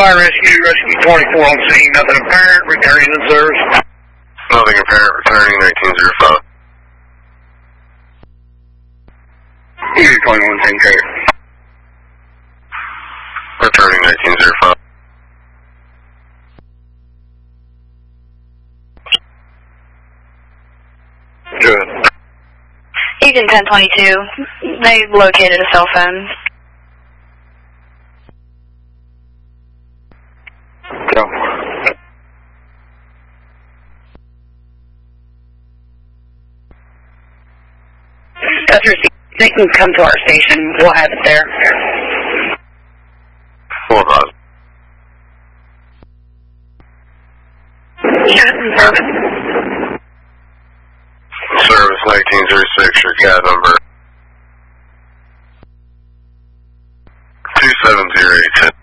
Fire rescue, rescue 24 on scene, nothing apparent, returning to service. Nothing apparent, returning 1905. Unit 21, 10 carrier. Returning 1905. Good. Agent 1022, they located a cell phone. Go. That's received. They can come to our station. We'll have it there. 4-5. Service 1906, your CAD number 27080.